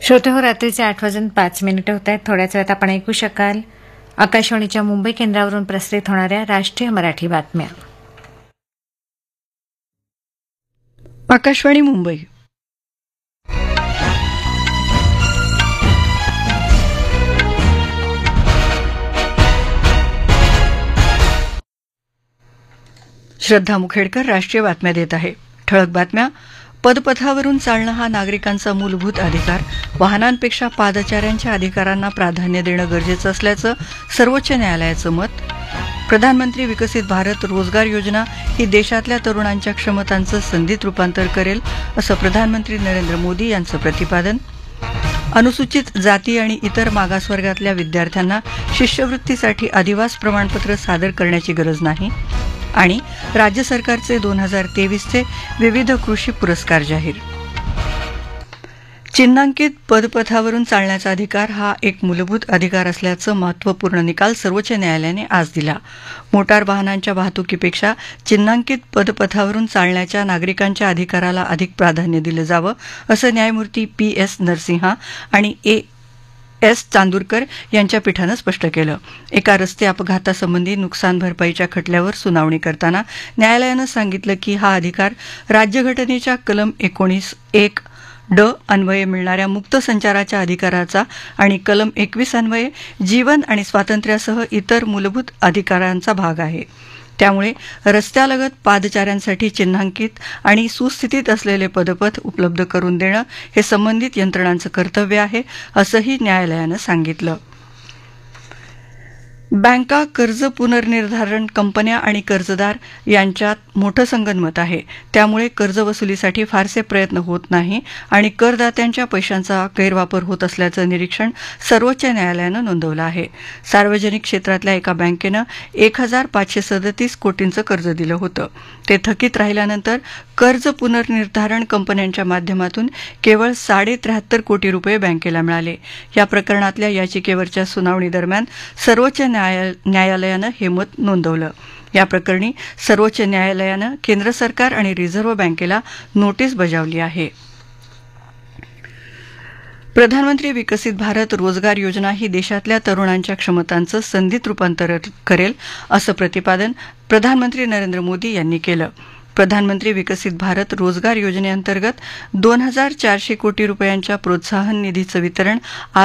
श्रोते हो, रात्रीचे 8:05 होत आहेत. थोड्याच वेळात आपण ऐकू शकाल आकाशवाणीच्या मुंबई केंद्रावरून प्रसारित होणाऱ्या राष्ट्रीय मराठी बातम्या. आकाशवाणी मुंबई. श्रद्धा मुखेडकर राष्ट्रीय बातम्या देत आहे. ठळक बातम्या. पदपथावरून चालणं हा नागरिकांचा मूलभूत अधिकार. वाहनांपेक्षा पादचाऱ्यांच्या अधिकारांना प्राधान्य देणं गरजेचं असल्याचं सर्वोच्च न्यायालयाचं मत. प्रधानमंत्री विकसित भारत रोजगार योजना ही देशातल्या तरुणांच्या क्षमतांचं संधीत रूपांतर करेल असं प्रधानमंत्री नरेंद्र मोदी यांचं प्रतिपादन. अनुसूचित जाती आणि इतर मागासवर्गातल्या विद्यार्थ्यांना शिष्यवृत्तीसाठी अधिवास प्रमाणपत्र सादर करण्याची गरज नाही. आणि राज्य सरकारचे 2023चे विविध कृषी पुरस्कार जाहीर. चिन्हांकित पदपथावरून चालण्याचा अधिकार हा एक मूलभूत अधिकार असल्याचं महत्त्वपूर्ण निकाल सर्वोच्च न्यायालयाने आज दिला. मोटार वाहनांच्या वाहतुकीपेक्षा चिन्हांकित पदपथावरून चालण्याच्या नागरिकांच्या अधिकाराला अधिक प्राधान्य दिलं जावं असं न्यायमूर्ती PS नरसिंहा आणि S चांदूरकर यांच्या पीठानं स्पष्ट केलं. एका रस्ते अपघातासंबंधी नुकसान भरपाईच्या खटल्यावर सुनावणी करताना न्यायालयानं सांगितलं की हा अधिकार राज्यघटनेच्या कलम 19(1)(ड) अन्वये मिळणाऱ्या मुक्त संचाराच्या अधिकाराचा आणि कलम 21 अन्वये जीवन आणि स्वातंत्र्यासह इतर मूलभूत अधिकारांचा भाग आहे. त्यामुळे रस्त्यालगत पादचाऱ्यांसाठी चिन्हांकित आणि सुस्थितीत असलेले पदपथ उपलब्ध करून देणं हे संबंधित यंत्रणांचं कर्तव्य आहे असंही न्यायालयानं सांगितलं. बँका, कर्ज पुनर्निर्धारण कंपन्या आणि कर्जदार यांच्यात मोठं संगनमत आहे. त्यामुळे कर्ज वसुलीसाठी फारसे प्रयत्न होत नाही आणि करदात्यांच्या पैशांचा गैरवापर होत असल्याचं निरीक्षण सर्वोच्च न्यायालयानं नोंदवलं आहे. सार्वजनिक क्षेत्रातल्या एका बँकेनं 1,537 कोटींचं कर्ज दिलं होतं. ते थकीत राहिल्यानंतर कर्ज पुनर्निर्धारण कंपन्यांच्या माध्यमातून केवळ 73 कोटी रुपये बँकेला मिळाले. या प्रकरणातल्या याचिकेवरच्या सुनावणी दरम्यान सर्वोच्च न्यायालयानं हे मत नोंदवलं. या प्रकरणी सर्वोच्च न्यायालयानं केंद्र सरकार आणि रिझर्व्ह बँकेला नोटीस बजावली आहे. प्रधानमंत्री विकसित भारत रोजगार योजना ही देशातल्या तरुणांच्या क्षमतांचं संधीत रूपांतर करेल असं प्रतिपादन प्रधानमंत्री नरेंद्र मोदी यांनी केलं. प्रधानमंत्री विकसित भारत रोजगार योजनेअंतर्गत 2,400 कोटी रुपयांच्या प्रोत्साहन निधीचं वितरण